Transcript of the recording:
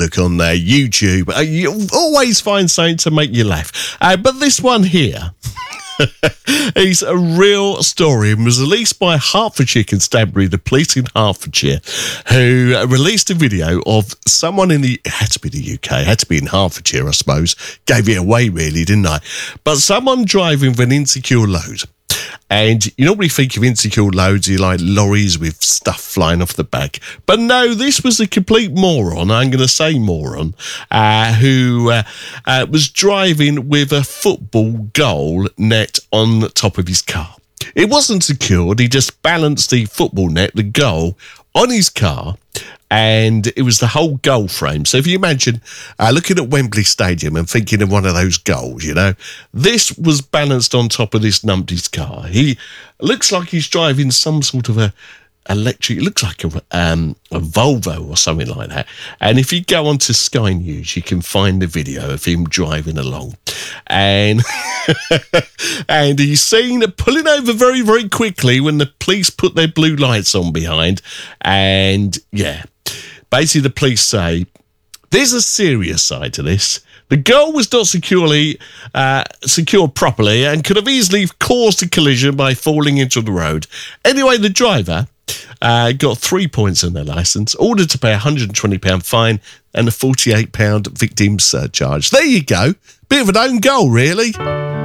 look on YouTube. You always find something to make you laugh. But this one here is a real story and was released by Hertfordshire Constabulary, the police in Hertfordshire, who released a video of someone it had to be the UK, had to be in Hertfordshire, I suppose. Gave it away, really, didn't I? But someone driving with an insecure load. And you normally think of insecure loads, you like lorries with stuff flying off the back. But no, this was a complete moron, I'm going to say moron, who was driving with a football goal net on the top of his car. It wasn't secured, he just balanced the football net, the goal, on his car, and it was the whole goal frame. So if you imagine looking at Wembley Stadium and thinking of one of those goals, you know, this was balanced on top of this numpty's car. He looks like he's driving some sort of a electric, it looks like a Volvo or something like that. And if you go onto Sky News, you can find the video of him driving along. And and he's seen pulling over very, very quickly when the police put their blue lights on behind. And yeah, basically the police say there's a serious side to this. The goal was not secured properly and could have easily caused a collision by falling into the road. Anyway, the driver got 3 points on their licence, ordered to pay a £120 fine and a £48 victim surcharge. There you go. Bit of an own goal, really.